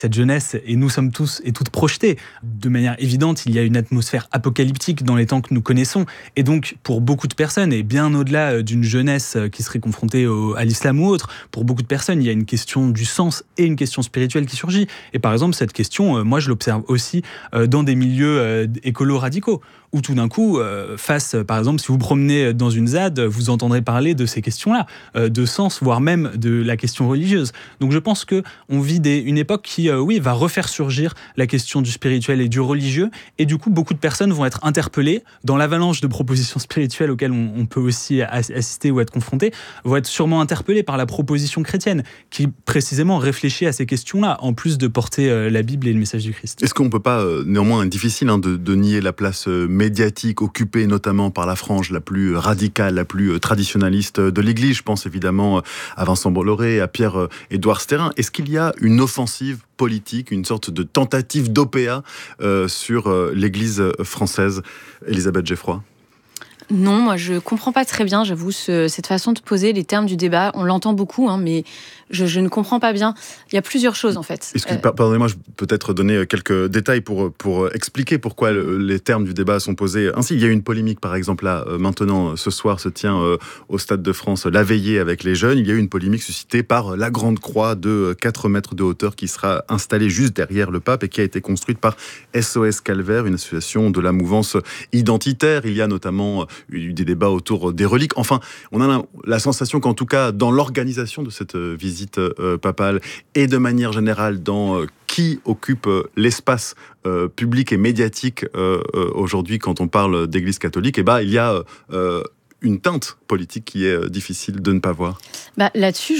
cette jeunesse, et nous sommes tous et toutes projetés. De manière évidente, il y a une atmosphère apocalyptique dans les temps que nous connaissons. Et donc, pour beaucoup de personnes, et bien au-delà d'une jeunesse qui serait confrontée à l'islam ou autre, pour beaucoup de personnes, il y a une question du sens et une question spirituelle qui surgit. Et par exemple, cette question, moi, je l'observe aussi dans des milieux écolo-radicaux, où tout d'un coup, par exemple, si vous promenez dans une ZAD, vous entendrez parler de ces questions-là, de sens, voire même de la question religieuse. Donc je pense qu'on vit une époque qui, va refaire surgir la question du spirituel et du religieux, et du coup, beaucoup de personnes vont être interpellées dans l'avalanche de propositions spirituelles auxquelles on peut aussi assister ou être confronté, vont être sûrement interpellées par la proposition chrétienne, qui précisément réfléchit à ces questions-là, en plus de porter la Bible et le message du Christ. Est-ce qu'on ne peut pas, néanmoins, difficile de nier la place médiatique occupée notamment par la frange la plus radicale, la plus traditionnaliste de l'Église? Je pense évidemment à Vincent Bolloré, à Pierre-Édouard Stérin. Est-ce qu'il y a une offensive politique, une sorte de tentative d'OPA sur l'Église française? Élisabeth Geffroy? Non, moi je comprends pas très bien, j'avoue, cette façon de poser les termes du débat. On l'entend beaucoup, mais je ne comprends pas bien. Il y a plusieurs choses en fait. Pardonnez-moi, je peux peut-être donner quelques détails pour expliquer pourquoi les termes du débat sont posés ainsi. Il y a une polémique, par exemple, là, maintenant, ce soir, se tient au Stade de France la veillée avec les jeunes. Il y a eu une polémique suscitée par la grande croix de 4 mètres de hauteur qui sera installée juste derrière le pape et qui a été construite par SOS Calvaire, une association de la mouvance identitaire. Il y a notamment eu des débats autour des reliques. Enfin, on a la sensation qu'en tout cas, dans l'organisation de cette visite papale et de manière générale dans qui occupe l'espace public et médiatique aujourd'hui quand on parle d'église catholique, il y a une teinte politique qui est difficile de ne pas voir. Là-dessus,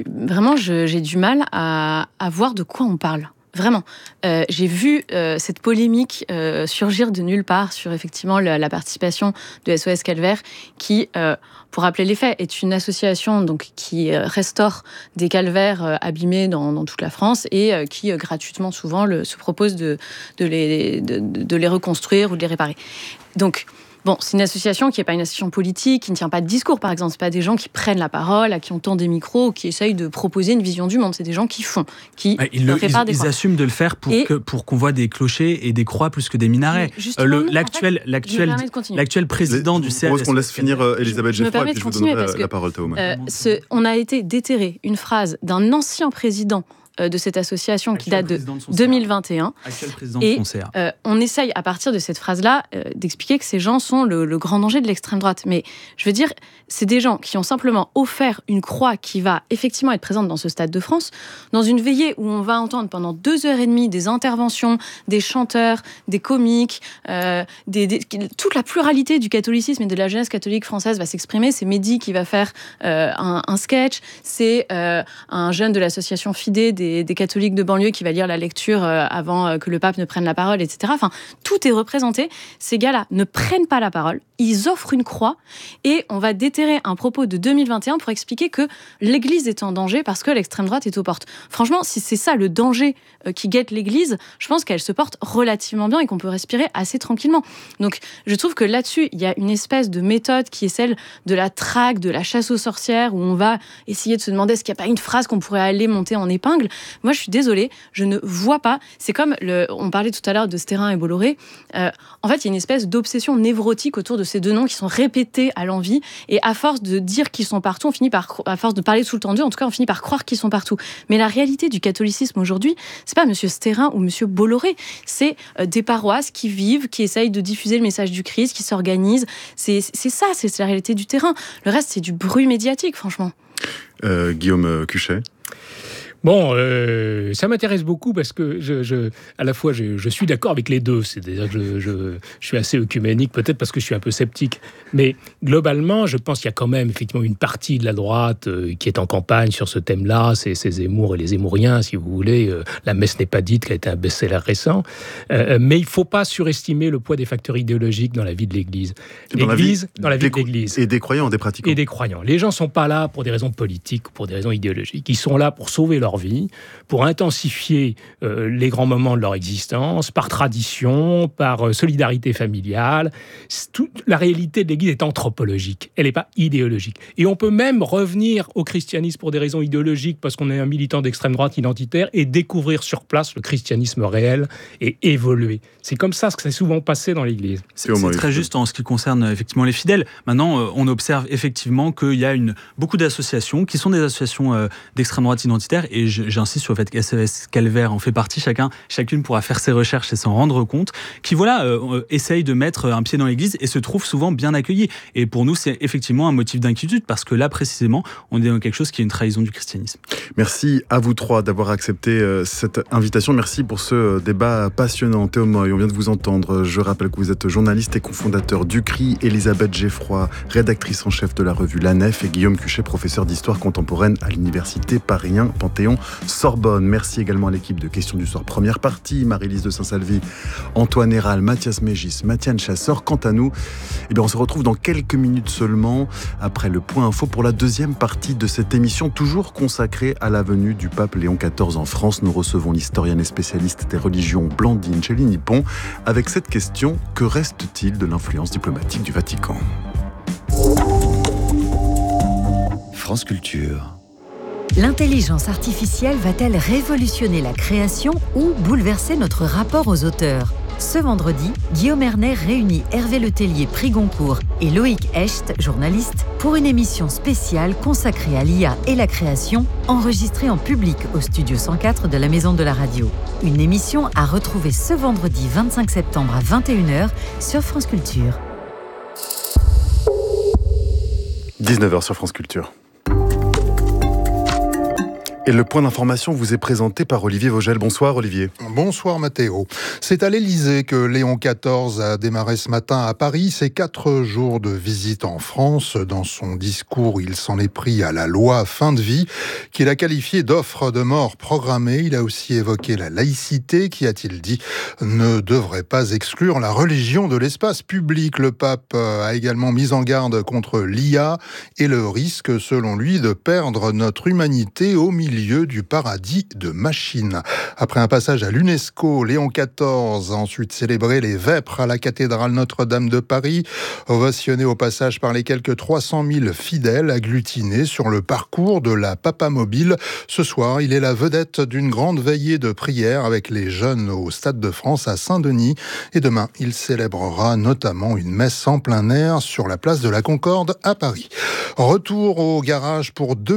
j'ai du mal à voir de quoi on parle. Vraiment. J'ai vu cette polémique surgir de nulle part sur effectivement la participation de SOS Calvaire qui, pour rappeler les faits, est une association donc, qui restaure des calvaires abîmés dans toute la France et qui gratuitement souvent se propose de les reconstruire ou de les réparer. Donc, bon, c'est une association qui n'est pas une association politique, qui ne tient pas de discours, par exemple. Ce pas des gens qui prennent la parole, à qui on tend des micros, ou qui essayent de proposer une vision du monde. C'est des gens qui font, qui réparent des croix. Ils assument de le faire pour qu'on voit des clochers et des croix plus que des minarets. L'actuel président du CRS... Je propose qu'on laisse finir Élisabeth Geffroy, et puis je vous donnerai la parole, Théo. On a été déterré une phrase d'un ancien président de cette association qui date de 2021. Et on essaye, à partir de cette phrase-là, d'expliquer que ces gens sont le grand danger de l'extrême droite. Mais je veux dire, c'est des gens qui ont simplement offert une croix qui va effectivement être présente dans ce Stade de France, dans une veillée où on va entendre pendant 2h30 des interventions, des chanteurs, des comiques, toute la pluralité du catholicisme et de la jeunesse catholique française va s'exprimer. C'est Mehdi qui va faire un sketch, c'est un jeune de l'association Fidé, des catholiques de banlieue qui va lire la lecture avant que le pape ne prenne la parole, etc. Enfin, tout est représenté. Ces gars-là ne prennent pas la parole, ils offrent une croix et on va déterrer un propos de 2021 pour expliquer que l'Église est en danger parce que l'extrême droite est aux portes. Franchement, si c'est ça le danger qui guette l'Église, je pense qu'elle se porte relativement bien et qu'on peut respirer assez tranquillement. Donc, je trouve que là-dessus, il y a une espèce de méthode qui est celle de la traque, de la chasse aux sorcières, où on va essayer de se demander est-ce qu'il n'y a pas une phrase qu'on pourrait aller monter en épingle. Moi, je suis désolée, je ne vois pas. C'est comme, on parlait tout à l'heure de Stérin et Bolloré. En fait, il y a une espèce d'obsession névrotique autour de ces deux noms qui sont répétés à l'envi. Et à force de dire qu'ils sont partout, à force de parler sous le tendu, en tout cas, on finit par croire qu'ils sont partout. Mais la réalité du catholicisme aujourd'hui, c'est pas Monsieur Stérin ou Monsieur Bolloré. C'est des paroisses qui vivent, qui essayent de diffuser le message du Christ, qui s'organisent. C'est ça, c'est la réalité du terrain. Le reste, c'est du bruit médiatique, franchement. Guillaume Cuchet. Bon, ça m'intéresse beaucoup parce que à la fois je suis d'accord avec les deux, c'est-à-dire que je suis assez œcuménique, peut-être parce que je suis un peu sceptique, mais globalement, je pense qu'il y a quand même effectivement une partie de la droite qui est en campagne sur ce thème-là, c'est Zemmour et les Zemmouriens, si vous voulez. La messe n'est pas dite, qui a été un best-seller récent, mais il ne faut pas surestimer le poids des facteurs idéologiques dans la vie de l'Église. Dans la vie de l'Église. Et des croyants, des pratiquants. Et des croyants. Les gens ne sont pas là pour des raisons politiques ou pour des raisons idéologiques. Ils sont là pour sauver leur leur vie, pour intensifier les grands moments de leur existence, par tradition, par solidarité familiale. La réalité de l'Église est anthropologique, elle n'est pas idéologique. Et on peut même revenir au christianisme pour des raisons idéologiques, parce qu'on est un militant d'extrême droite identitaire, et découvrir sur place le christianisme réel et évoluer. C'est comme ça que c'est souvent passé dans l'Église. C'est très juste en ce qui concerne effectivement les fidèles. Maintenant, on observe effectivement qu'il y a beaucoup d'associations qui sont des associations d'extrême droite identitaire, et j'insiste sur le fait que SOS Calvaire en fait partie. Chacune pourra faire ses recherches et s'en rendre compte, qui essayent de mettre un pied dans l'Église et se trouvent souvent bien accueillis. Et pour nous, c'est effectivement un motif d'inquiétude, parce que là, précisément, on est dans quelque chose qui est une trahison du christianisme. Merci à vous trois d'avoir accepté cette invitation. Merci pour ce débat passionnant. Théo Moy, on vient de vous entendre. Je rappelle que vous êtes journaliste et cofondateur du CRI, Elisabeth Geffroy, rédactrice en chef de la revue La Nef, et Guillaume Cuchet, professeur d'histoire contemporaine à l'université Paris 1 Panthéon-Sorbonne. Merci également à l'équipe de Questions du Soir première partie, Marie-Lise de Saint-Salvi, Antoine Héral, Mathias Mégis, Mathiane Chasseur. Quant à nous, on se retrouve dans quelques minutes seulement après le point info pour la deuxième partie de cette émission, toujours consacrée à la venue du pape Léon XIV en France. Nous recevons l'historienne et spécialiste des religions Blandine Chéline-Nippon avec cette question: que reste-t-il de l'influence diplomatique du Vatican ? France Culture. L'intelligence artificielle va-t-elle révolutionner la création ou bouleverser notre rapport aux auteurs ? Ce vendredi, Guillaume Erner réunit Hervé Letellier, prix Goncourt, et Loïc Hecht, journaliste, pour une émission spéciale consacrée à l'IA et la création, enregistrée en public au studio 104 de la Maison de la Radio. Une émission à retrouver ce vendredi 25 septembre à 21h sur France Culture. 19h sur France Culture. Et le point d'information vous est présenté par Olivier Vogel. Bonsoir Olivier. Bonsoir Mathéo. C'est à l'Élysée que Léon XIV a démarré ce matin à Paris ses 4 jours de visite en France. Dans son discours, il s'en est pris à la loi fin de vie, qu'il a qualifiée d'offre de mort programmée. Il a aussi évoqué la laïcité qui, a-t-il dit, ne devrait pas exclure la religion de l'espace public. Le pape a également mis en garde contre l'IA et le risque, selon lui, de perdre notre humanité au milieu du paradis de machines. Après un passage à l'UNESCO, Léon XIV a ensuite célébré les vêpres à la cathédrale Notre-Dame de Paris, ovationné au passage par les quelques 300 000 fidèles agglutinés sur le parcours de la Papamobile. Ce soir, il est la vedette d'une grande veillée de prière avec les jeunes au Stade de France à Saint-Denis. Et demain, il célébrera notamment une messe en plein air sur la place de la Concorde à Paris. Retour au garage pour 2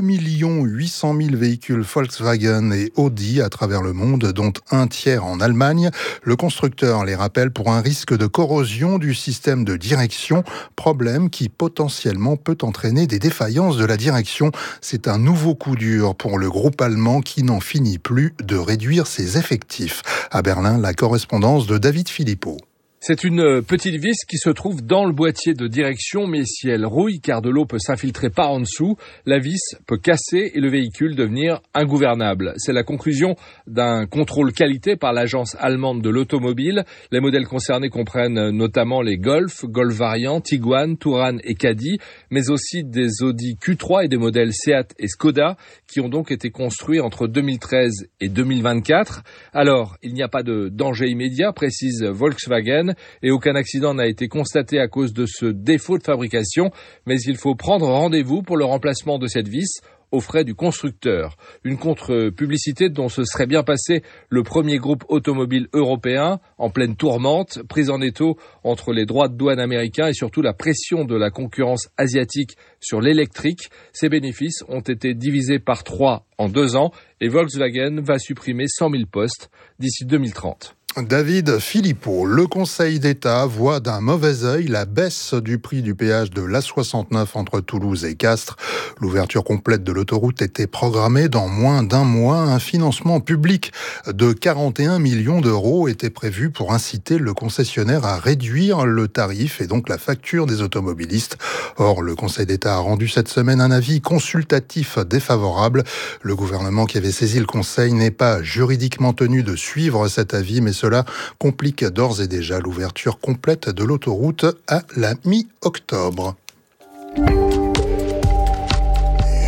800 000 véhicules Volkswagen et Audi à travers le monde, dont un tiers en Allemagne. Le constructeur les rappelle pour un risque de corrosion du système de direction, problème qui potentiellement peut entraîner des défaillances de la direction. C'est un nouveau coup dur pour le groupe allemand qui n'en finit plus de réduire ses effectifs. À Berlin, la correspondance de David Philippot. C'est une petite vis qui se trouve dans le boîtier de direction, mais si elle rouille, car de l'eau peut s'infiltrer par en dessous, la vis peut casser et le véhicule devenir ingouvernable. C'est la conclusion d'un contrôle qualité par l'agence allemande de l'automobile. Les modèles concernés comprennent notamment les Golf, Golf Variant, Tiguan, Touran et Caddy, mais aussi des Audi Q3 et des modèles Seat et Skoda, qui ont donc été construits entre 2013 et 2024. Alors, il n'y a pas de danger immédiat, précise Volkswagen, et aucun accident n'a été constaté à cause de ce défaut de fabrication, mais il faut prendre rendez-vous pour le remplacement de cette vis aux frais du constructeur. Une contre-publicité dont se serait bien passé le premier groupe automobile européen, en pleine tourmente, prise en étau entre les droits de douane américains et surtout la pression de la concurrence asiatique sur l'électrique. Ses bénéfices ont été divisés par 3 en 2 ans et Volkswagen va supprimer 100 000 postes d'ici 2030. David Philippot, le Conseil d'État voit d'un mauvais œil la baisse du prix du péage de l'A69 entre Toulouse et Castres. L'ouverture complète de l'autoroute était programmée dans moins d'1 mois. Un financement public de 41 millions d'euros était prévu pour inciter le concessionnaire à réduire le tarif et donc la facture des automobilistes. Or, le Conseil d'État a rendu cette semaine un avis consultatif défavorable. Le gouvernement qui avait saisi le Conseil n'est pas juridiquement tenu de suivre cet avis, mais cela complique d'ores et déjà l'ouverture complète de l'autoroute à la mi-octobre. Et à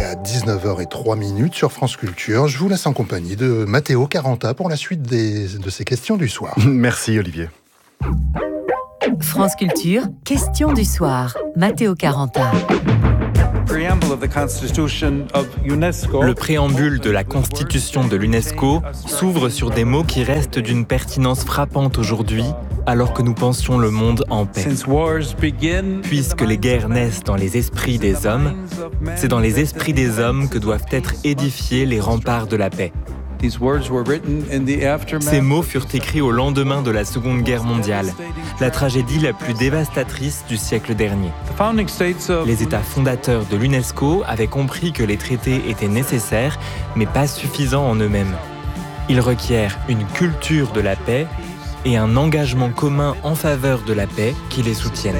19h03 sur France Culture. Je vous laisse en compagnie de Matteo Caranta pour la suite de ces questions du soir. Merci Olivier. France Culture, question du soir. Matteo Caranta. Le préambule de la Constitution de l'UNESCO s'ouvre sur des mots qui restent d'une pertinence frappante aujourd'hui, alors que nous pensions le monde en paix. Puisque les guerres naissent dans les esprits des hommes, c'est dans les esprits des hommes que doivent être édifiés les remparts de la paix. Ces mots furent écrits au lendemain de la Seconde Guerre mondiale, la tragédie la plus dévastatrice du siècle dernier. Les États fondateurs de l'UNESCO avaient compris que les traités étaient nécessaires, mais pas suffisants en eux-mêmes. Ils requièrent une culture de la paix et un engagement commun en faveur de la paix qui les soutienne.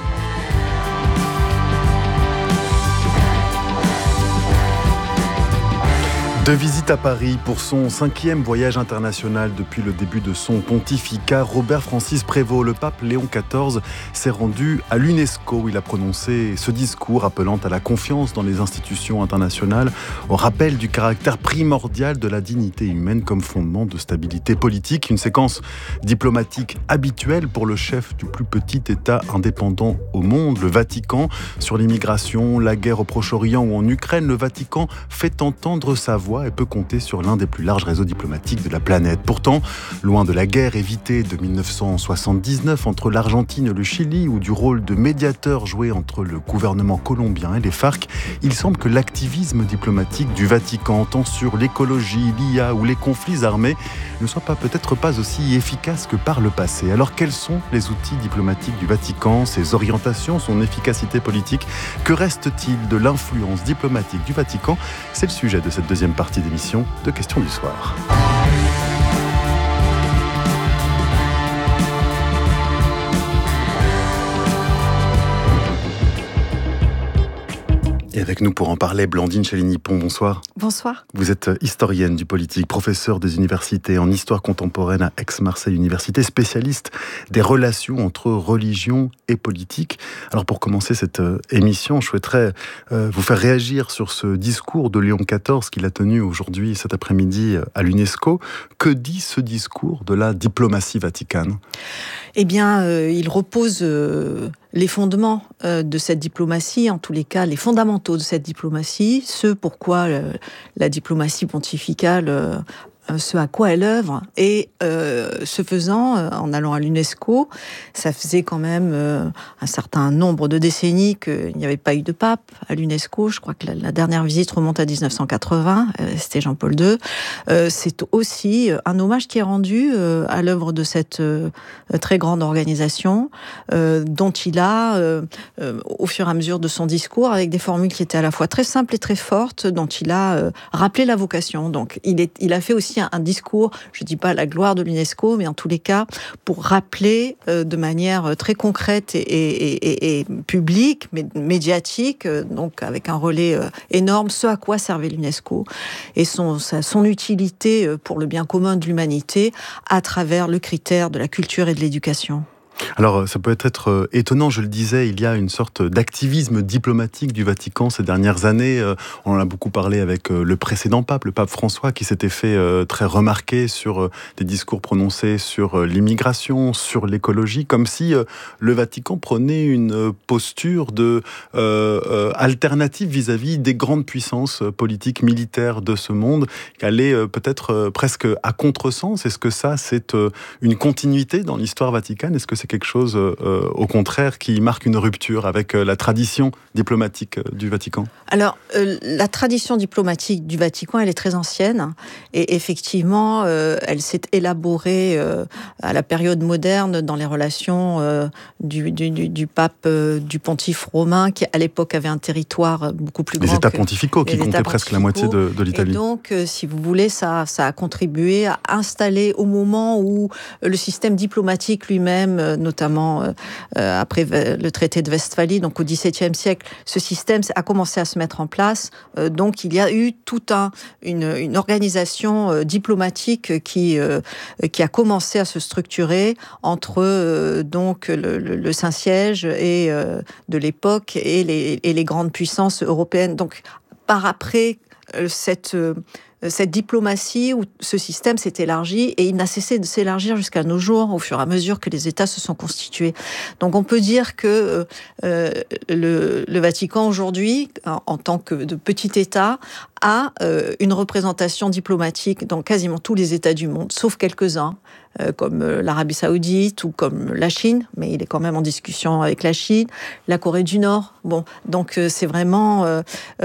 De visite à Paris pour son 5e voyage international depuis le début de son pontificat, Robert Francis Prévost, le pape Léon XIV, s'est rendu à l'UNESCO où il a prononcé ce discours appelant à la confiance dans les institutions internationales, au rappel du caractère primordial de la dignité humaine comme fondement de stabilité politique. Une séquence diplomatique habituelle pour le chef du plus petit État indépendant au monde, le Vatican. Sur l'immigration, la guerre au Proche-Orient ou en Ukraine, le Vatican fait entendre sa voix et peut compter sur l'un des plus larges réseaux diplomatiques de la planète. Pourtant, loin de la guerre évitée de 1979 entre l'Argentine et le Chili ou du rôle de médiateur joué entre le gouvernement colombien et les FARC, il semble que l'activisme diplomatique du Vatican, tant sur l'écologie, l'IA ou les conflits armés, ne soit peut-être pas aussi efficace que par le passé. Alors quels sont les outils diplomatiques du Vatican, ses orientations, son efficacité politique? Que reste-t-il de l'influence diplomatique du Vatican? C'est le sujet de cette deuxième partie d'émission de Questions du soir. Et avec nous pour en parler, Blandine Chaligny-Pont, bonsoir. Bonsoir. Vous êtes historienne du politique, professeure des universités en histoire contemporaine à Aix-Marseille Université, spécialiste des relations entre religion et politique. Alors pour commencer cette émission, je souhaiterais vous faire réagir sur ce discours de Léon XIV qu'il a tenu aujourd'hui, cet après-midi, à l'UNESCO. Que dit ce discours de la diplomatie vaticane ? Eh bien, il repose les fondements de cette diplomatie, en tous les cas les fondamentaux de cette diplomatie, ce pourquoi la diplomatie pontificale, ce à quoi elle œuvre. Et ce faisant, en allant à l'UNESCO, ça faisait quand même un certain nombre de décennies qu'il n'y avait pas eu de pape à l'UNESCO. Je crois que la dernière visite remonte à 1980, c'était Jean-Paul II. C'est aussi un hommage qui est rendu à l'œuvre de cette très grande organisation, dont il a, au fur et à mesure de son discours, avec des formules qui étaient à la fois très simples et très fortes, dont il a rappelé la vocation. Donc il a fait aussi un discours, je ne dis pas la gloire de l'UNESCO, mais en tous les cas, pour rappeler de manière très concrète et publique, mais médiatique, donc avec un relais énorme, ce à quoi servait l'UNESCO et son utilité pour le bien commun de l'humanité à travers le critère de la culture et de l'éducation. Alors, ça peut être étonnant, je le disais, il y a une sorte d'activisme diplomatique du Vatican ces dernières années. On en a beaucoup parlé avec le précédent pape, le pape François, qui s'était fait très remarquer sur des discours prononcés sur l'immigration, sur l'écologie, comme si le Vatican prenait une posture de alternative vis-à-vis des grandes puissances politiques, militaires de ce monde, qui allait peut-être presque à contresens. Est-ce que ça, c'est une continuité dans l'histoire vaticane ? Est-ce que c'est quelque chose, au contraire, qui marque une rupture avec la tradition diplomatique du Vatican ? Alors, la tradition diplomatique du Vatican, elle est très ancienne. Et effectivement, elle s'est élaborée à la période moderne dans les relations du pape, du pontife romain, qui à l'époque avait un territoire beaucoup plus grand. Les États pontificaux, qui comptaient presque la moitié de l'Italie. Et donc, si vous voulez, ça a contribué à installer au moment où le système diplomatique lui-même, notamment après le traité de Westphalie, donc au XVIIe siècle, ce système a commencé à se mettre en place. Donc il y a eu toute une organisation diplomatique qui a commencé à se structurer entre donc le Saint-Siège et de l'époque et les grandes puissances européennes. Donc par après, cette diplomatie ou ce système s'est élargi et il n'a cessé de s'élargir jusqu'à nos jours au fur et à mesure que les États se sont constitués. Donc on peut dire que le Vatican aujourd'hui, en tant que de petit État, a une représentation diplomatique dans quasiment tous les États du monde, sauf quelques-uns, comme l'Arabie Saoudite ou comme la Chine, mais il est quand même en discussion avec la Chine, la Corée du Nord. Bon, donc c'est vraiment